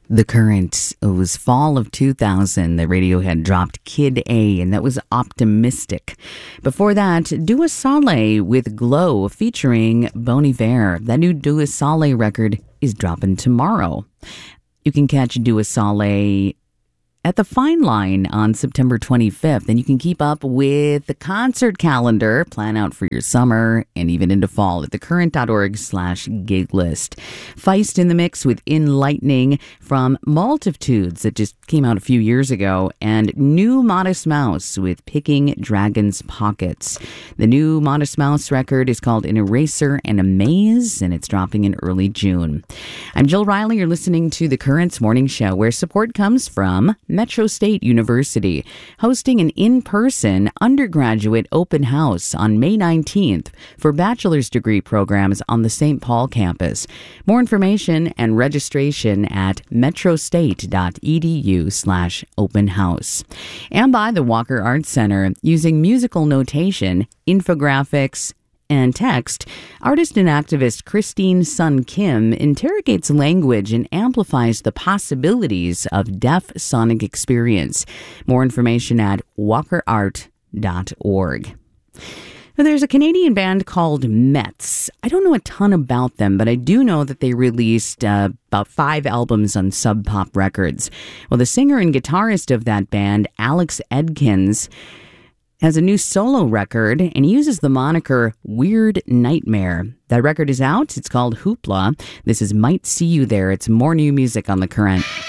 The Current. It was fall of 2000 that Radiohead dropped Kid A, and that was Optimistic. Before that, Dua Saleh with Glow featuring Bon Iver. That new Dua Saleh record is dropping tomorrow. You can catch Dua Saleh at the Fine Line on September 25th, and you can keep up with the concert calendar, plan out for your summer and even into fall at thecurrent.org/gig list. Feist in the mix with Enlightening from Multitudes that just came out a few years ago, and new Modest Mouse with Picking Dragon's Pockets. The new Modest Mouse record is called An Eraser and a Maze, and it's dropping in early June. I'm Jill Riley. You're listening to The Current's Morning Show, where support comes from Metro State University, hosting an in-person undergraduate open house on May 19th for bachelor's degree programs on the St. Paul campus. More information and registration at metrostate.edu/open house. And by the Walker Arts Center, using musical notation, infographics, and text, artist and activist Christine Sun Kim interrogates language and amplifies the possibilities of deaf sonic experience. More information at walkerart.org. Now, there's a Canadian band called Mets. I don't know a ton about them, but I do know that they released about 5 albums on Sub Pop Records. Well, the singer and guitarist of that band, Alex Edkins, has a new solo record, and he uses the moniker Weird Nightmare. That record is out. It's called Hoopla. This is Might See You There. It's more new music on The Current.